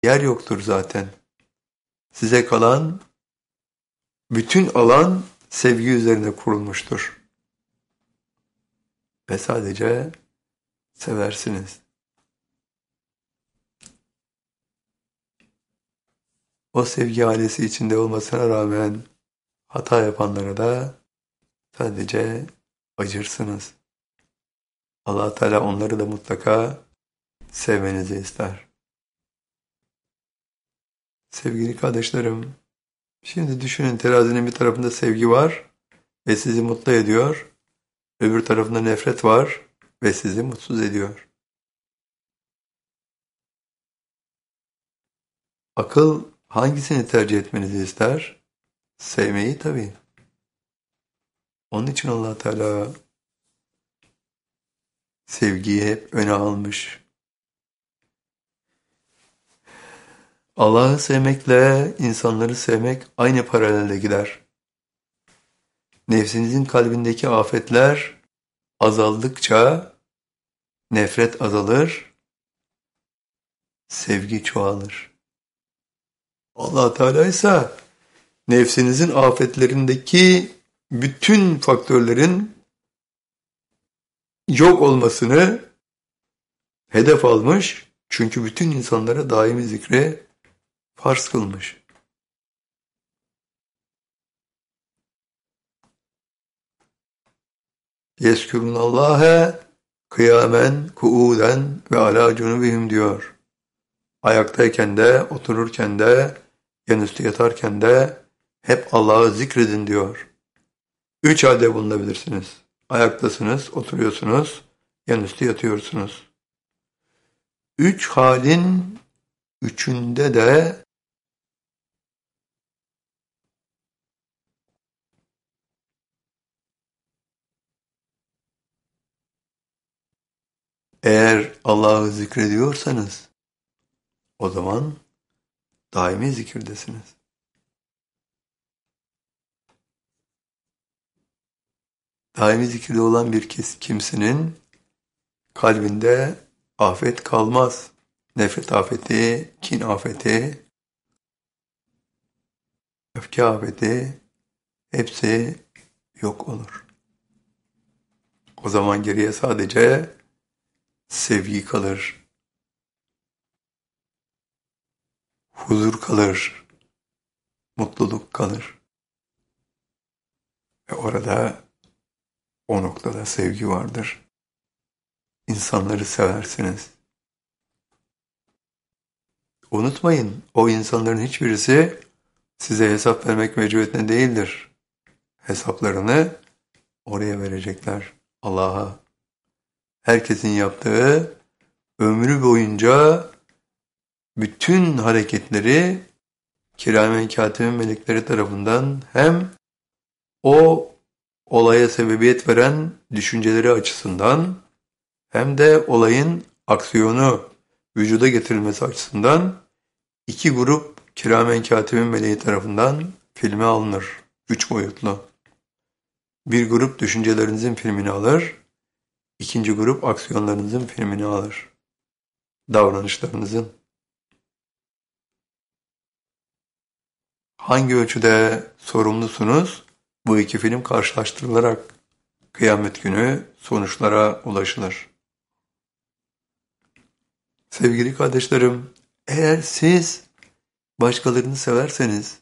yer yoktur zaten. Size kalan bütün alan sevgi üzerine kurulmuştur. Ve sadece seversiniz. O sevgi ailesi içinde olmasına rağmen hata yapanlara da sadece acırsınız. Allah Teala onları da mutlaka sevmenizi ister. Sevgili kardeşlerim, şimdi düşünün, terazinin bir tarafında sevgi var ve sizi mutlu ediyor. Öbür tarafında nefret var ve sizi mutsuz ediyor. Akıl hangisini tercih etmenizi ister? Sevmeyi tabii. Onun için Allah Teala sevgiyi hep öne almış. Allah'ı sevmekle insanları sevmek aynı paralelde gider. Nefsinizin kalbindeki afetler azaldıkça nefret azalır, sevgi çoğalır. Allah Teala ise nefsinizin afetlerindeki bütün faktörlerin yok olmasını hedef almış. Çünkü bütün insanlara daimi zikre farz kılmış. Yeskûrûnallâhe kıyamen, kuûden ve alâ cunubihim diyor. Ayaktayken de, otururken de, yanüstü yatarken de hep Allah'ı zikredin diyor. 3 halde bulunabilirsiniz. Ayaktasınız, oturuyorsunuz, yanüstü yatıyorsunuz. 3 halin üçünde de eğer Allah'ı zikrediyorsanız o zaman daimi zikirdesiniz. Daimi zikirde olan bir kimsenin kalbinde afet kalmaz. Nefret afeti, kin afeti, öfke afeti hepsi yok olur. O zaman geriye sadece sevgi kalır, huzur kalır, mutluluk kalır. Ve orada o noktada sevgi vardır. İnsanları seversiniz. Unutmayın, o insanların hiçbirisi size hesap vermek mecburiyetinde değildir. Hesaplarını oraya verecekler, Allah'a. Herkesin yaptığı ömrü boyunca bütün hareketleri kiramen kâtibin melekleri tarafından hem o olaya sebebiyet veren düşünceleri açısından hem de olayın aksiyonu vücuda getirilmesi açısından 2 grup kiramen kâtibin meleği tarafından filme alınır. 3 boyutlu. Bir grup düşüncelerinizin filmini alır, 2. grup aksiyonlarınızın filmini alır. Davranışlarınızın. Hangi ölçüde sorumlusunuz? Bu 2 film karşılaştırılarak kıyamet günü sonuçlara ulaşılır. Sevgili kardeşlerim, eğer siz başkalarını severseniz,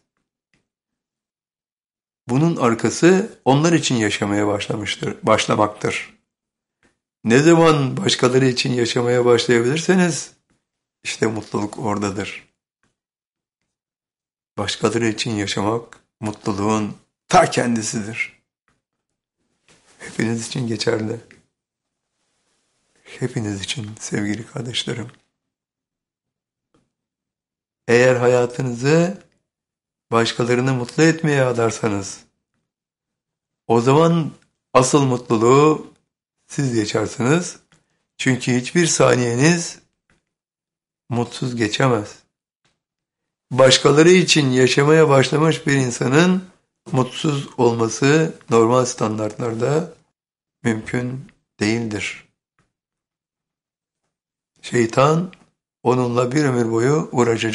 bunun arkası onlar için yaşamaya başlamaktır. Ne zaman başkaları için yaşamaya başlayabilirseniz, işte mutluluk oradadır. Başkaları için yaşamak, mutluluğun ta kendisidir. Hepiniz için geçerli. Hepiniz için sevgili kardeşlerim. Eğer hayatınızı başkalarını mutlu etmeye adarsanız, o zaman asıl mutluluğu siz yaşarsınız. Çünkü hiçbir saniyeniz mutsuz geçemez. Başkaları için yaşamaya başlamış bir insanın mutsuz olması normal standartlarda mümkün değildir. Şeytan onunla bir ömür boyu uğraşacak.